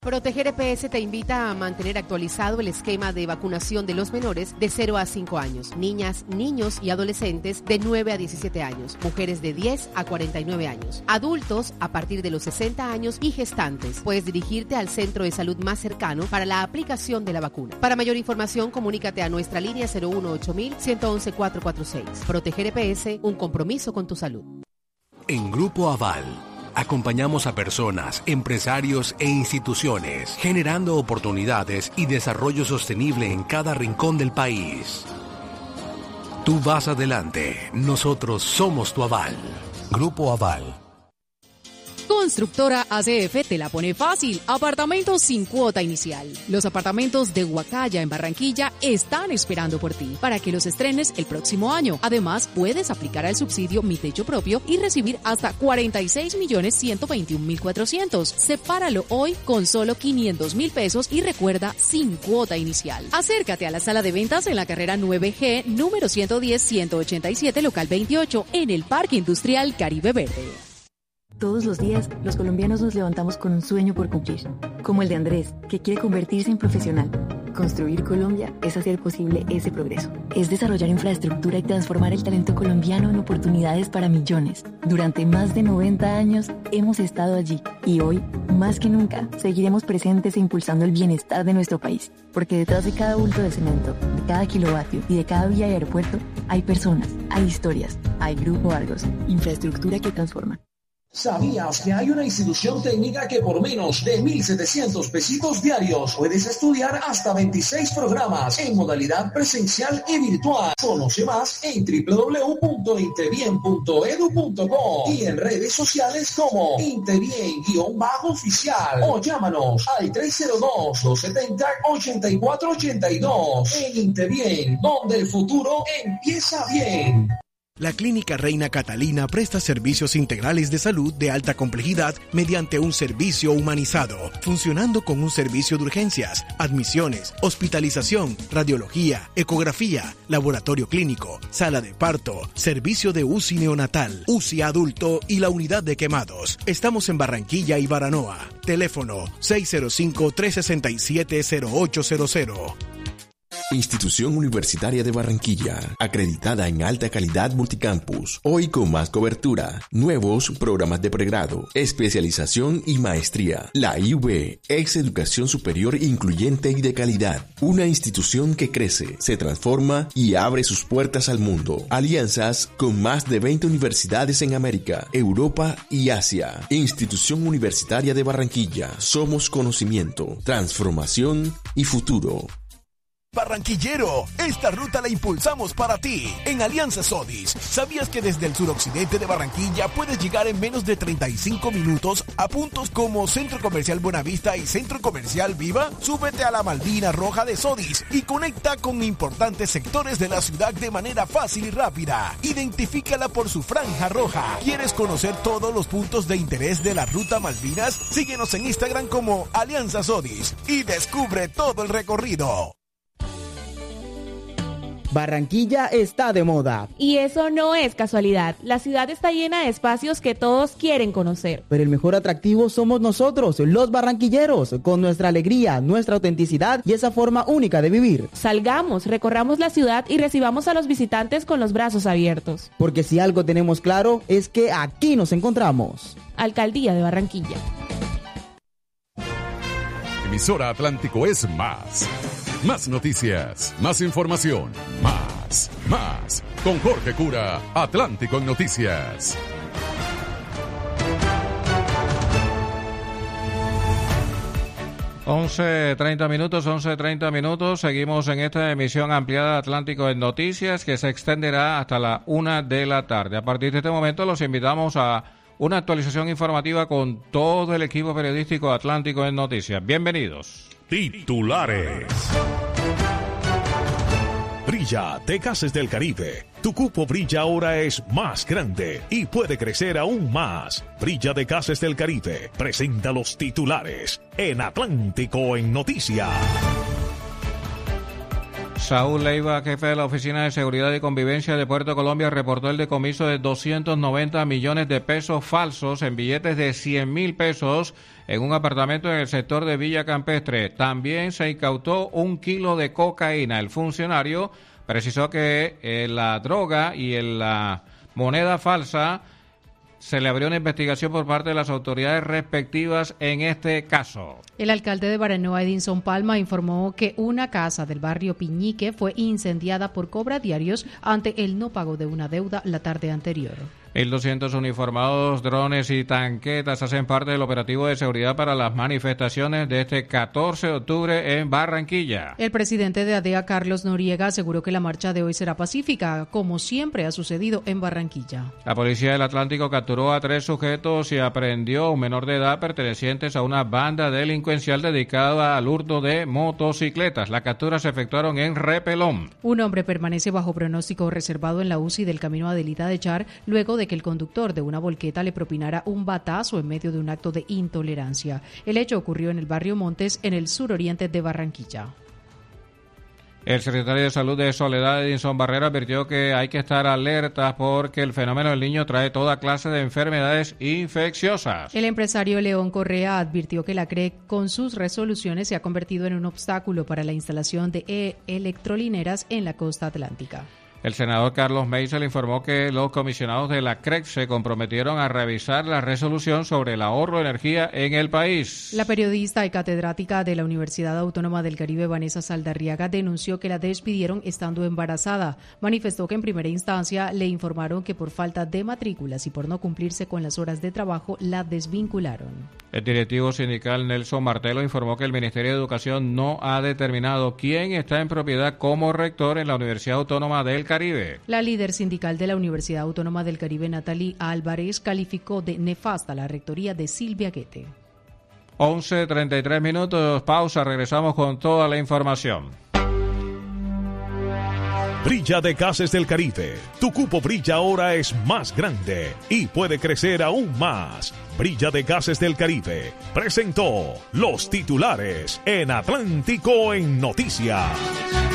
Proteger EPS te invita a mantener actualizado el esquema de vacunación de los menores de 0 a 5 años, niñas, niños y adolescentes de 9 a 17 años, mujeres de 10 a 49 años, adultos a partir de los 60 años y gestantes. Puedes dirigirte al centro de salud más cercano para la aplicación de la vacuna. Para mayor información, comunícate a nuestra línea 018-111-446. Proteger EPS, un compromiso con tu salud. En Grupo Aval, acompañamos a personas, empresarios e instituciones, generando oportunidades y desarrollo sostenible en cada rincón del país. Tú vas adelante, nosotros somos tu aval. Grupo Aval. Constructora ACF te la pone fácil. Apartamentos sin cuota inicial. Los apartamentos de Huacaya en Barranquilla están esperando por ti para que los estrenes el próximo año. Además, puedes aplicar al subsidio Mi Techo Propio y recibir hasta 46.121.400. Sepáralo hoy con solo 500.000 pesos y recuerda, sin cuota inicial. Acércate a la sala de ventas en la carrera 9G, número 110-187, local 28, en el Parque Industrial Caribe Verde. Todos los días, los colombianos nos levantamos con un sueño por cumplir, como el de Andrés, que quiere convertirse en profesional. Construir Colombia es hacer posible ese progreso. Es desarrollar infraestructura y transformar el talento colombiano en oportunidades para millones. Durante más de 90 años hemos estado allí y hoy, más que nunca, seguiremos presentes e impulsando el bienestar de nuestro país. Porque detrás de cada bulto de cemento, de cada kilovatio y de cada vía y aeropuerto, hay personas, hay historias, hay Grupo Argos, infraestructura que transforma. ¿Sabías que hay una institución técnica que por menos de 1.700 pesitos diarios puedes estudiar hasta 26 programas en modalidad presencial y virtual? Conoce más en www.intebien.edu.co y en redes sociales como Intebien_oficial o llámanos al 302-270-8482. En Intebien, donde el futuro empieza bien. La Clínica Reina Catalina presta servicios integrales de salud de alta complejidad mediante un servicio humanizado, funcionando con un servicio de urgencias, admisiones, hospitalización, radiología, ecografía, laboratorio clínico, sala de parto, servicio de UCI neonatal, UCI adulto y la unidad de quemados. Estamos en Barranquilla y Baranoa. Teléfono 605-367-0800. Institución Universitaria de Barranquilla, acreditada en alta calidad multicampus, hoy con más cobertura, nuevos programas de pregrado, especialización y maestría. La IUB es educación superior incluyente y de calidad, una institución que crece, se transforma y abre sus puertas al mundo. Alianzas con más de 20 universidades en América, Europa y Asia. Institución Universitaria de Barranquilla, somos conocimiento, transformación y futuro. Barranquillero, esta ruta la impulsamos para ti. En Alianza Sodis, ¿sabías que desde el suroccidente de Barranquilla puedes llegar en menos de 35 minutos a puntos como Centro Comercial Buenavista y Centro Comercial Viva? Súbete a la Malvina Roja de Sodis y conecta con importantes sectores de la ciudad de manera fácil y rápida. Identifícala por su franja roja. ¿Quieres conocer todos los puntos de interés de la Ruta Malvinas? Síguenos en Instagram como Alianza Sodis y descubre todo el recorrido. Barranquilla está de moda. Y eso no es casualidad. La ciudad está llena de espacios que todos quieren conocer. Pero el mejor atractivo somos nosotros, los barranquilleros, con nuestra alegría, nuestra autenticidad y esa forma única de vivir. Salgamos, recorramos la ciudad y recibamos a los visitantes con los brazos abiertos. Porque si algo tenemos claro es que aquí nos encontramos. Alcaldía de Barranquilla. Emisora Atlántico es más. Más noticias, más información, más. Con Jorge Cura, Atlántico en Noticias. Once treinta minutos. Seguimos en esta emisión ampliada de Atlántico en Noticias que se extenderá hasta la 1 de la tarde. A partir de este momento los invitamos a una actualización informativa con todo el equipo periodístico Atlántico en Noticias. Bienvenidos. Titulares. Brilla de Gases del Caribe. Tu cupo Brilla ahora es más grande y puede crecer aún más. Brilla de Gases del Caribe presenta los titulares en Atlántico en Noticias. Saúl Leiva, jefe de la Oficina de Seguridad y Convivencia de Puerto Colombia, reportó el decomiso de 290 millones de pesos falsos en billetes de 100.000 pesos en un apartamento en el sector de Villa Campestre. También se incautó 1 kilo de cocaína. El funcionario precisó que la droga y la moneda falsa se le abrió una investigación por parte de las autoridades respectivas en este caso. El alcalde de Baranoa, Edinson Palma, informó que una casa del barrio Piñique fue incendiada por cobradiarios ante el no pago de una deuda la tarde anterior. 1.200 uniformados, drones y tanquetas hacen parte del operativo de seguridad para las manifestaciones de este 14 de octubre en Barranquilla. El presidente de ADEA, Carlos Noriega, aseguró que la marcha de hoy será pacífica, como siempre ha sucedido en Barranquilla. La Policía del Atlántico capturó a 3 sujetos y aprehendió a un menor de edad pertenecientes a una banda delincuencial dedicada al hurto de motocicletas. Las capturas se efectuaron en Repelón. Un hombre permanece bajo pronóstico reservado en la UCI del camino a Adelita de Char, luego de que el conductor de una volqueta le propinara un batazo en medio de un acto de intolerancia. El hecho ocurrió en el barrio Montes, en el suroriente de Barranquilla. El secretario de Salud de Soledad, Edinson Barrera, advirtió que hay que estar alertas porque el fenómeno del niño trae toda clase de enfermedades infecciosas. El empresario León Correa advirtió que la CREC con sus resoluciones se ha convertido en un obstáculo para la instalación de electrolineras en la costa atlántica. El senador Carlos Meisel informó que los comisionados de la CREC se comprometieron a revisar la resolución sobre el ahorro de energía en el país. La periodista y catedrática de la Universidad Autónoma del Caribe, Vanessa Saldarriaga, denunció que la despidieron estando embarazada. Manifestó que en primera instancia le informaron que por falta de matrículas y por no cumplirse con las horas de trabajo la desvincularon. El directivo sindical Nelson Martelo informó que el Ministerio de Educación no ha determinado quién está en propiedad como rector en la Universidad Autónoma del Caribe. La líder sindical de la Universidad Autónoma del Caribe, Natalie Álvarez, calificó de nefasta la rectoría de Silvia Guete. 11:33 minutos, pausa, regresamos con toda la información. Brilla de Gases del Caribe. Tu cupo Brilla ahora es más grande y puede crecer aún más. Brilla de Gases del Caribe presentó los titulares en Atlántico en Noticias.